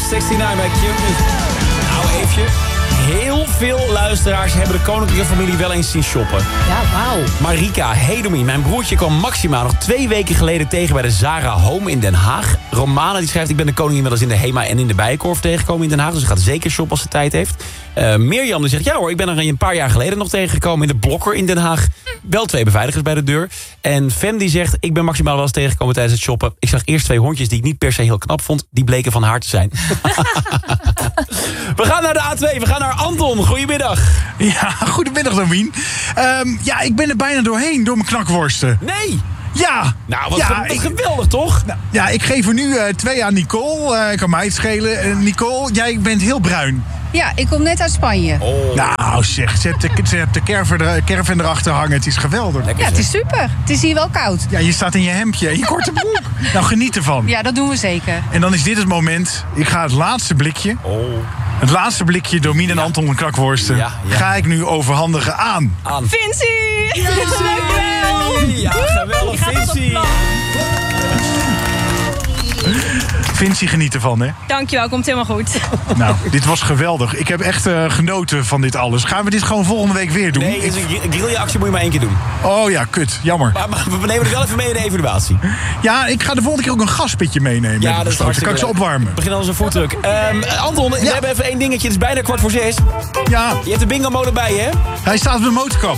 69 bij Q-Music. Nou, even. Heel veel luisteraars hebben de koninklijke familie wel eens zien shoppen. Ja, wauw. Marika Hedomi, mijn broertje, kwam Maxima nog 2 weken geleden tegen bij de Zara Home in Den Haag. Romana die schrijft, ik ben de koningin wel eens in de Hema en in de Bijenkorf tegengekomen in Den Haag. Dus ze gaat zeker shoppen als ze tijd heeft. Mirjam die zegt, ja hoor, ik ben er een paar jaar geleden nog tegengekomen in de Blokker in Den Haag. Wel 2 beveiligers bij de deur. En Fem die zegt, ik ben maximaal wel eens tegengekomen tijdens het shoppen. Ik zag eerst 2 hondjes die ik niet per se heel knap vond. Die bleken van haar te zijn. We gaan naar de A2, we gaan naar Anton. Goedemiddag. Ja, goedemiddag Domien. Ja, ik ben er bijna doorheen door mijn knakworsten. Nee! Ja! Nou, wat geweldig toch? Nou, ja, ik geef er nu 2 aan Nicole. Kan mij het schelen. Nicole, jij bent heel bruin. Ja, ik kom net uit Spanje. Oh. Nou zeg, ze hebt de caravan erachter hangen. Het is geweldig. Lekker, Ja, het is super. Het is hier wel koud. Ja, je staat in je hemdje en je korte broek. Nou, geniet ervan. Ja, dat doen we zeker. En dan is dit het moment. Ik ga het laatste blikje. Oh. Het laatste blikje Domien en Anton en knakworsten. Ja. Ga ik nu overhandigen aan. Vincie! Dankjewel. Ja, geweldig, Vincie. Vincie, geniet ervan, hè? Dankjewel, komt helemaal goed. Nou, dit was geweldig. Ik heb echt genoten van dit alles. Gaan we dit gewoon volgende week weer doen? Nee, een grillactie moet je maar 1 keer doen. Oh ja, kut. Jammer. Maar we nemen het wel even mee in de evaluatie. Ja, ik ga de volgende keer ook een gaspitje meenemen. Ja, dat is Dan kan ik ze opwarmen. Begin als een voetdruk. Anton, we hebben even 1 dingetje. Het is bijna 5:15. Ja, Je hebt de bingo mode bij je, hè? hij staat op de motorkap.